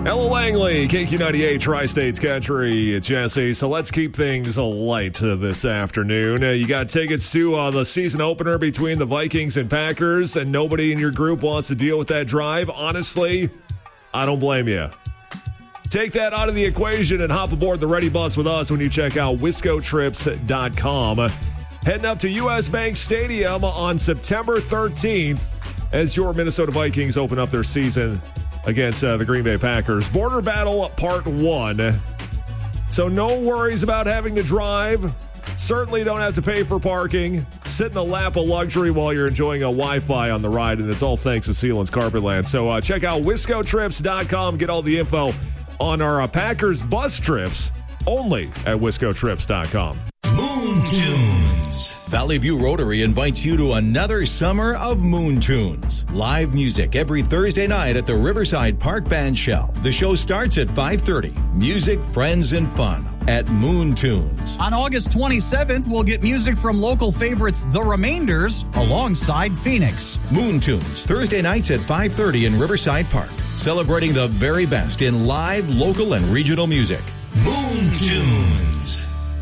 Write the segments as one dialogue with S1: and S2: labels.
S1: Ella Langley, KQ98, Tri-States Country, Jesse. So let's keep things light this afternoon. You got tickets to the season opener between the Vikings and Packers, and nobody in your group wants to deal with that drive. Honestly, I don't blame you. Take that out of the equation and hop aboard the Ready Bus with us when you check out wiscotrips.com. Heading up to U.S. Bank Stadium on September 13th as your Minnesota Vikings open up their season against the Green Bay Packers. Border Battle Part 1. So no worries about having to drive. Certainly don't have to pay for parking. Sit in the lap of luxury while you're enjoying a Wi-Fi on the ride, and it's all thanks to Sealands Carpetland. So check out wiscotrips.com. Get all the info on our Packers bus trips only at wiscotrips.com.
S2: Moon Tunes. Valley View Rotary invites you to another summer of Moon Tunes. Live music every Thursday night at the Riverside Park Band Shell. The show starts at 5:30. Music, friends, and fun at Moon Tunes.
S3: On August 27th, we'll get music from local favorites The Remainders alongside Phoenix.
S2: Moon Tunes, Thursday nights at 5:30 in Riverside Park. Celebrating the very best in live, local, and regional music. Moon Tunes.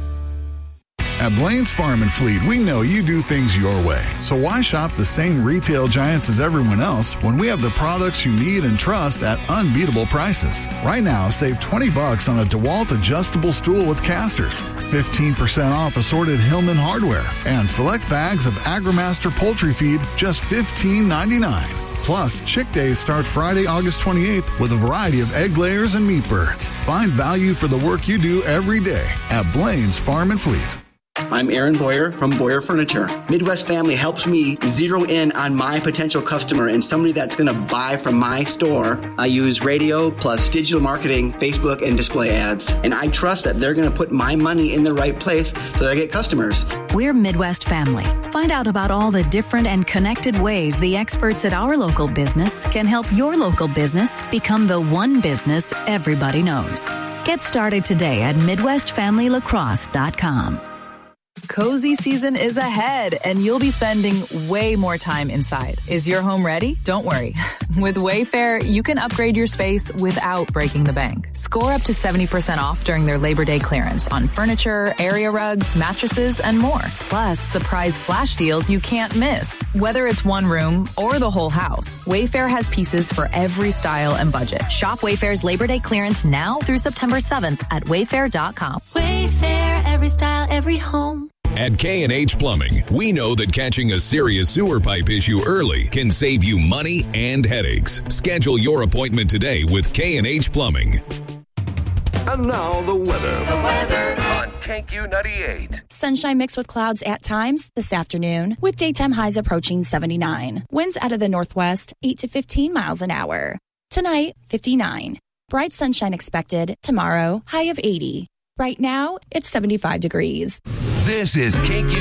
S4: At Blaine's Farm and Fleet, we know you do things your way. So why shop the same retail giants as everyone else when we have the products you need and trust at unbeatable prices? Right now, save $20 on a DeWalt adjustable stool with casters, 15% off assorted Hillman hardware, and select bags of AgriMaster poultry feed, just $15.99. Plus, Chick Days start Friday, August 28th with a variety of egg layers and meat birds. Find value for the work you do every day at Blaine's Farm and Fleet.
S5: I'm Aaron Boyer from Boyer Furniture. Midwest Family helps me zero in on my potential customer and somebody that's going to buy from my store. I use radio plus digital marketing, Facebook, and display ads. And I trust that they're going to put my money in the right place so that I get customers.
S6: We're Midwest Family. Find out about all the different and connected ways the experts at our local business can help your local business become the one business everybody knows. Get started today at MidwestFamilyLacrosse.com.
S7: Cozy season is ahead, and you'll be spending way more time inside. Is your home ready? Don't worry. With Wayfair, you can upgrade your space without breaking the bank. Score up to 70% off during their Labor Day clearance on furniture, area rugs, mattresses, and more. Plus, surprise flash deals you can't miss. Whether it's one room or the whole house, Wayfair has pieces for every style and budget.
S8: Shop Wayfair's Labor Day clearance now through September 7th at wayfair.com.
S9: Wayfair, every style, every home.
S10: At K&H Plumbing, we know that catching a serious sewer pipe issue early can save you money and headaches. Schedule your appointment today with K&H Plumbing.
S11: And now the weather. On KQ98.
S12: Sunshine mixed with clouds at times this afternoon, with daytime highs approaching 79. Winds out of the northwest, 8 to 15 miles an hour. Tonight, 59. Bright sunshine expected. Tomorrow, high of 80. Right now, it's 75 degrees.
S11: This is KQ